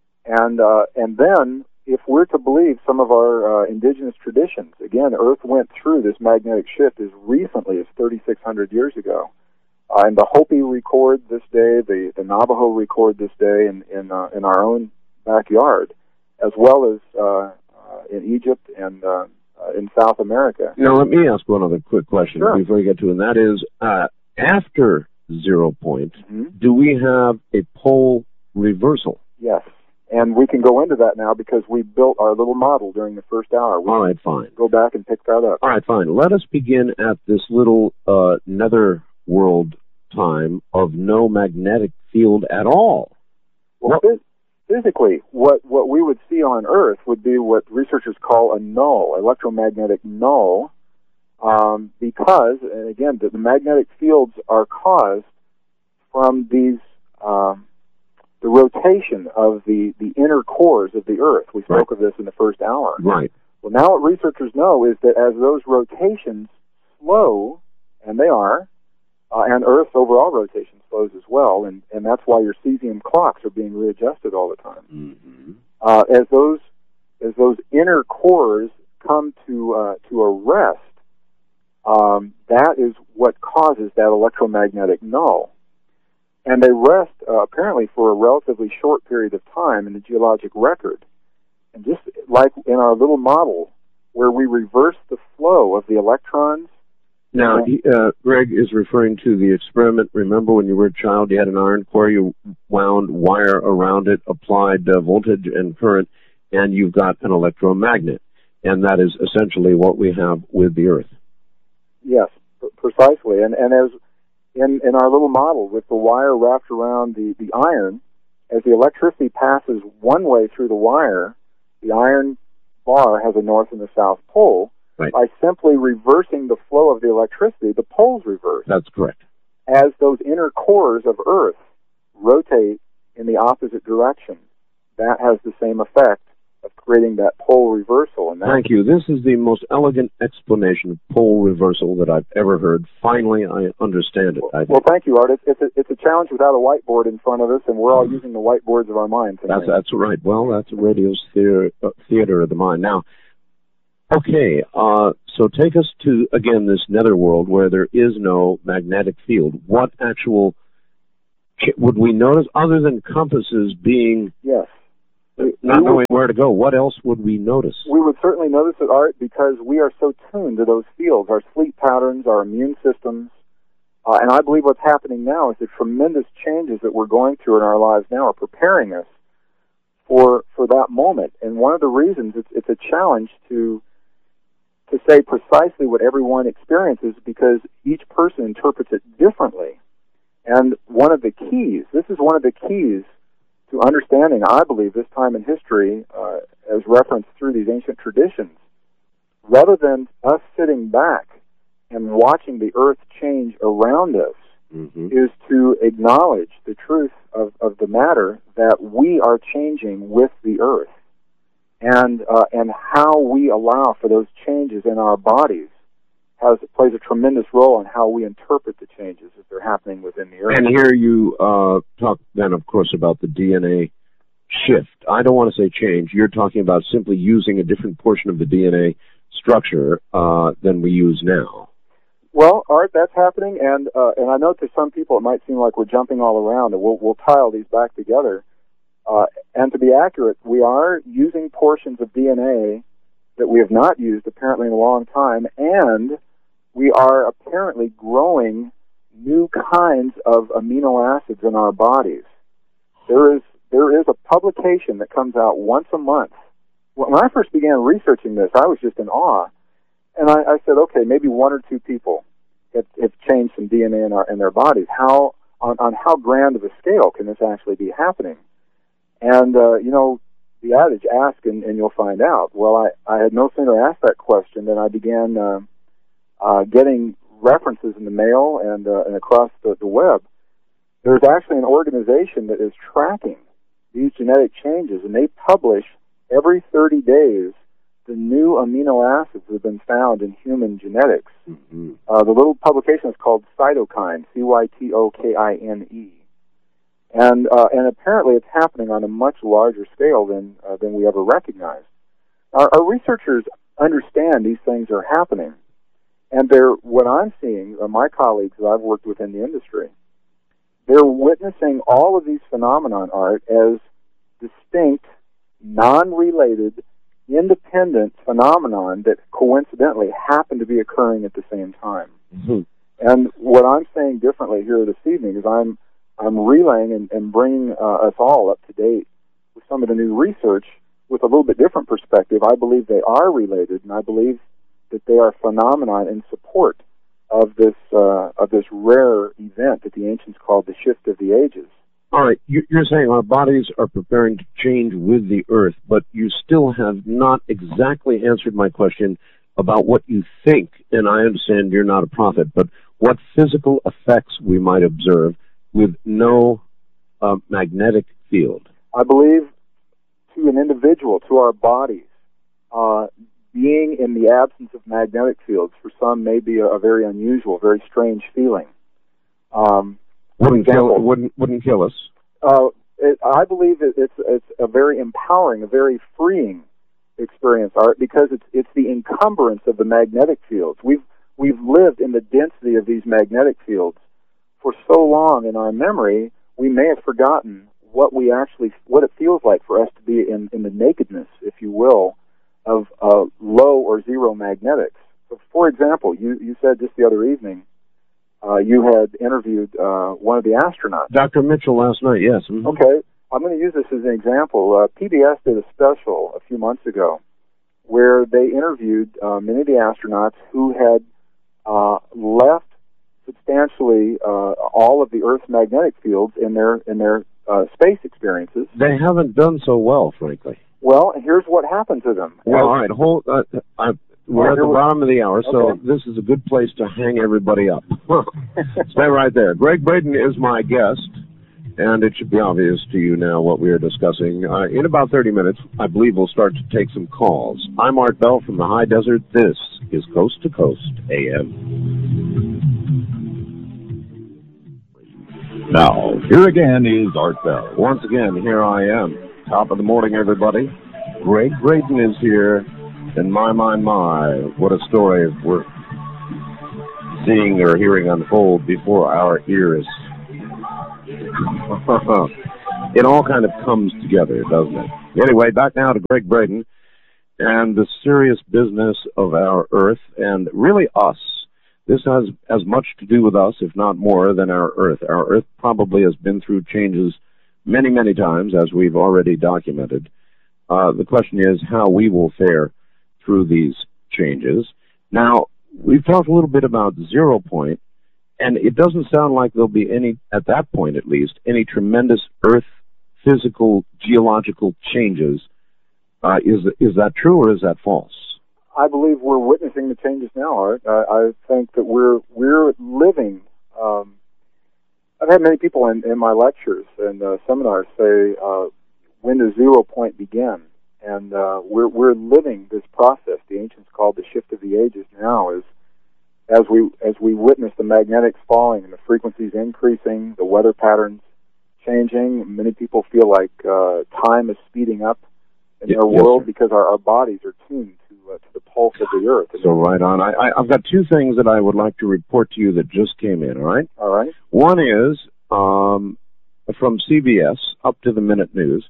and uh, and then, if we're to believe some of our uh, indigenous traditions, again, Earth went through this magnetic shift as recently as thirty-six hundred years ago. Uh, and the Hopi record this day, the, the Navajo record this day in, in, uh, in our own backyard, as well as uh, uh, in Egypt and uh, uh, in South America. Now, let me ask one other quick question sure. before we get to it, and that is, uh, after zero point, mm-hmm. do we have a pole reversal? Yes, and we can go into that now because we built our little model during the first hour. We All right, fine. Go back and pick that up. All right, fine. Let us begin at this little uh, nether world time of no magnetic field at all. Well, what? Physically, what, what we would see on Earth would be what researchers call a null, electromagnetic null, um, because, and again, the, the magnetic fields are caused from these, um, the rotation of the, the inner cores of the Earth. We spoke right. of this in the first hour. Right. Well, now what researchers know is that as those rotations slow, and they are, uh, and Earth's overall rotation slows as well, and, and that's why your cesium clocks are being readjusted all the time. Mm-hmm. Uh, as those as those inner cores come to uh, to a rest, um, that is what causes that electromagnetic null. And they rest uh, apparently for a relatively short period of time in the geologic record. And just like in our little model, where we reverse the flow of the electrons. Now, he, uh, Greg is referring to the experiment. Remember when you were a child, you had an iron core, you wound wire around it, applied uh, voltage and current, and you've got an electromagnet. And that is essentially what we have with the Earth. Yes, p- precisely. And, and as in, in our little model, with the wire wrapped around the, the iron, as the electricity passes one way through the wire, the iron bar has a north and a south pole. Right. By simply reversing the flow of the electricity, the poles reverse. That's correct. As those inner cores of Earth rotate in the opposite direction, that has the same effect of creating that pole reversal. And Thank you. This is the most elegant explanation of pole reversal that I've ever heard. Finally, I understand it. Well, I think. well thank you, Art. It's, it's, a, it's a challenge without a whiteboard in front of us, and we're all mm-hmm. using the whiteboards of our minds. That's, that's right. Well, that's a radio's theater, uh, theater of the mind. Now, Okay, uh, so take us to, again, this netherworld where there is no magnetic field. What actual, would we notice, other than compasses being, yes, we, not we knowing would, where to go, what else would we notice? We would certainly notice it, Art, because we are so tuned to those fields, our sleep patterns, our immune systems, uh, and I believe what's happening now is the tremendous changes that we're going through in our lives now are preparing us for for that moment. And one of the reasons it's, it's a challenge to to say precisely what everyone experiences because each person interprets it differently. And one of the keys, this is one of the keys to understanding, I believe, this time in history, uh, as referenced through these ancient traditions, rather than us sitting back and watching the earth change around us, mm-hmm. is to acknowledge the truth of, of the matter that we are changing with the earth. And uh, and how we allow for those changes in our bodies has plays a tremendous role in how we interpret the changes as they're happening within the earth. And here you uh, talk then, of course, about the D N A shift. I don't want to say change. You're talking about simply using a different portion of the D N A structure uh, than we use now. Well, Art, that's happening, and uh, and I know to some people it might seem like we're jumping all around, and we'll we'll tie all these back together. Uh, and to be accurate, we are using portions of D N A that we have not used apparently in a long time, and we are apparently growing new kinds of amino acids in our bodies. There is there is a publication that comes out once a month. When I first began researching this, I was just in awe, and I, I said, okay, maybe one or two people have, have changed some D N A in, our, in their bodies. How on, on how grand of a scale can this actually be happening? And, uh, you know, the adage, ask and, and you'll find out. Well, I, I had no sooner asked that question than I began uh, uh, getting references in the mail and, uh, and across the, the web. There's actually an organization that is tracking these genetic changes, and they publish every thirty days the new amino acids that have been found in human genetics. Mm-hmm. Uh, the little publication is called Cytokine, C Y T O K I N E. And uh, and apparently it's happening on a much larger scale than uh, than we ever recognized. Our, our researchers understand these things are happening, and they're what I'm seeing, uh, my colleagues that I've worked with in the industry, they're witnessing all of these phenomenon, Art, as distinct, non-related, independent phenomenon that coincidentally happen to be occurring at the same time. Mm-hmm. And what I'm saying differently here this evening is I'm I'm relaying and, and bringing uh, us all up to date with some of the new research with a little bit different perspective. I believe they are related, and I believe that they are phenomenon in support of this uh, of this rare event that the ancients called the shift of the ages. All right, you're saying our bodies are preparing to change with the earth, but you still have not exactly answered my question about what you think, and I understand you're not a prophet, but what physical effects we might observe with no uh, magnetic field. I believe to an individual, to our bodies, uh, being in the absence of magnetic fields for some may be a, a very unusual, very strange feeling. Um, wouldn't example, kill wouldn't wouldn't kill us. Uh, it, I believe it, it's it's a very empowering, a very freeing experience, Art, because it's it's the encumbrance of the magnetic fields. We've we've lived in the density of these magnetic fields for so long in our memory, we may have forgotten what we actually, what it feels like for us to be in, in the nakedness, if you will, of uh, low or zero magnetics. So, for example, you, you said just the other evening, uh, you had interviewed uh, one of the astronauts. Doctor Mitchell last night, yes. Mm-hmm. Okay, I'm going to use this as an example. Uh, P B S did a special a few months ago where they interviewed uh, many of the astronauts who had uh, left substantially uh, all of the Earth's magnetic fields in their in their uh, space experiences. They haven't done so well, frankly. Well, here's what happened to them. Well, all right, hold. Uh, I, we're at the bottom of the hour, so okay. This is a good place to hang everybody up. Stay right there. Greg Braden is my guest, and it should be obvious to you now what we are discussing. Uh, in about thirty minutes, I believe we'll start to take some calls. I'm Art Bell from the High Desert. This is Coast to Coast A M. Now, here again is Art Bell. Once again, here I am. Top of the morning, everybody. Greg Braden is here. And my, my, my, what a story we're seeing or hearing unfold before our ears. It all kind of comes together, doesn't it? Anyway, back now to Gregg Braden and the serious business of our Earth, and really us. This has as much to do with us, if not more, than our Earth. Our Earth probably has been through changes many, many times, as we've already documented. Uh, the question is how we will fare through these changes. Now, we've talked a little bit about zero point, and it doesn't sound like there'll be any, at that point at least, any tremendous Earth physical, geological changes. Uh, is is that true or is that false? I believe we're witnessing the changes now, Art. I, I think that we're we're living. Um, I've had many people in, in my lectures and uh, seminars say, uh, "When does zero point begin?" And uh, we're we're living this process. The ancients called the shift of the ages. Now, is as we as we witness the magnetics falling and the frequencies increasing, the weather patterns changing. Many people feel like uh, time is speeding up in their yes, world sir. because our, our bodies are tuned to uh, to the pulse of the Earth. So right on. I, I, I've got two things that I would like to report to you that just came in, all right? All right. One is um, from C B S, up to the minute news.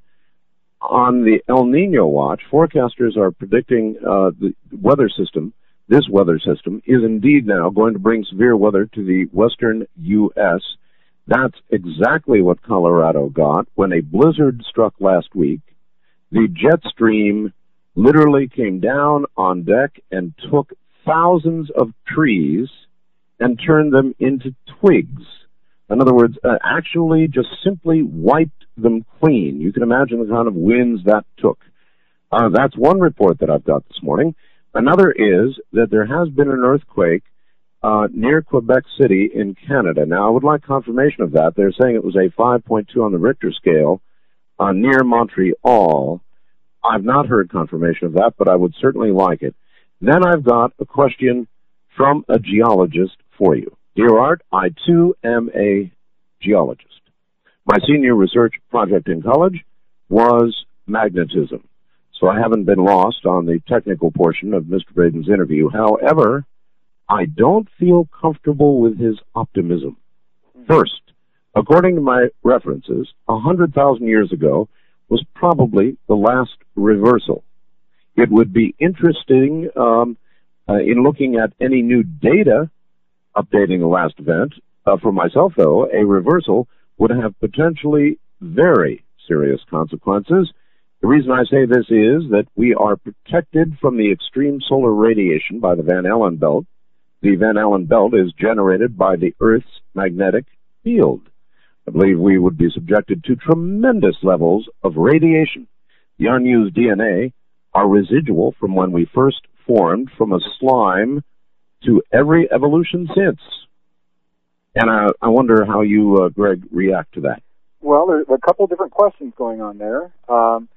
On the El Nino watch, forecasters are predicting uh, the weather system, this weather system, is indeed now going to bring severe weather to the western U S That's exactly what Colorado got when a blizzard struck last week. The jet stream literally came down on deck and took thousands of trees and turned them into twigs. In other words, uh, actually just simply wiped them clean. You can imagine the kind of winds that took. Uh, that's one report that I've got this morning. Another is that there has been an earthquake uh, near Quebec City in Canada. Now, I would like confirmation of that. They're saying it was a five point two on the Richter scale uh, near Montreal. I've not heard confirmation of that, but I would certainly like it. Then I've got a question from a geologist for you. Dear Art, I too am a geologist. My senior research project in college was magnetism, so I haven't been lost on the technical portion of Mister Braden's interview. However, I don't feel comfortable with his optimism. First, according to my references, one hundred thousand years ago was probably the last reversal. It would be interesting um, uh, in looking at any new data updating the last event. Uh, for myself, though, a reversal would have potentially very serious consequences. The reason I say this is that we are protected from the extreme solar radiation by the Van Allen belt. The Van Allen belt is generated by the Earth's magnetic field. I believe we would be subjected to tremendous levels of radiation. The unused D N A are residual from when we first formed from a slime to every evolution since. And I, I wonder how you, uh, Greg, react to that. Well, there's a couple of different questions going on there. Um,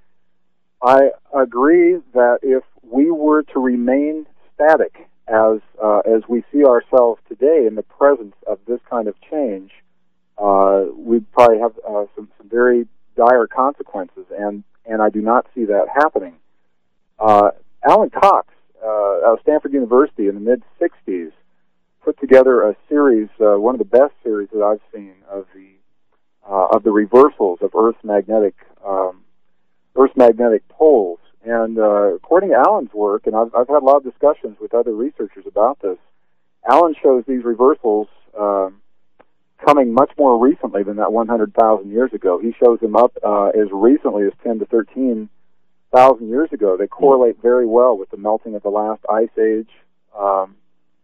I agree that if we were to remain static as uh, as we see ourselves today in the presence of this kind of change, uh, we'd probably have uh, some, some very dire consequences, and, and I do not see that happening. Uh, Alan Cox, uh, out of Stanford University in the mid sixties, put together a series, uh, one of the best series that I've seen of the uh, of the reversals of Earth's magnetic um, Earth's magnetic poles. And uh, according to Alan's work, and I've, I've had a lot of discussions with other researchers about this, Alan shows these reversals um, coming much more recently than that one hundred thousand years ago. He shows them up uh, as recently as ten to thirteen thousand years ago. They correlate very well with the melting of the last ice age. Um,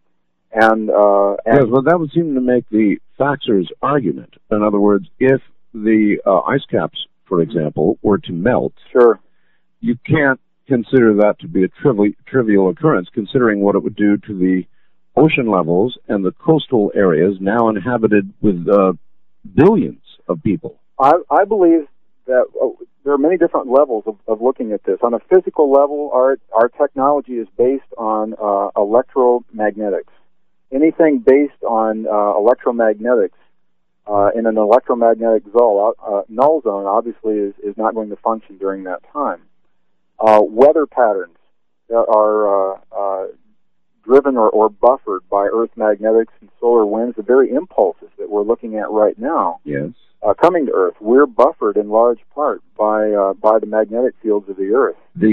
and, uh, and yes, well, that would seem to make the Faxer's argument. In other words, if the uh, ice caps, for example, were to melt, sure, you can't consider that to be a trivial, trivial occurrence, considering what it would do to the ocean levels and the coastal areas now inhabited with uh, billions of people. I, I believe that uh, there are many different levels of, of looking at this. On a physical level, our, our technology is based on uh, electromagnetics. Anything based on uh, electromagnetics uh, in an electromagnetic zone, uh, null zone obviously is, is not going to function during that time. Uh, weather patterns are uh, uh, driven or, or buffered by Earth magnetics and solar winds, the very impulses that we're looking at right now, Yes. uh, coming to Earth, we're buffered in large part by uh, by the magnetic fields of the Earth. The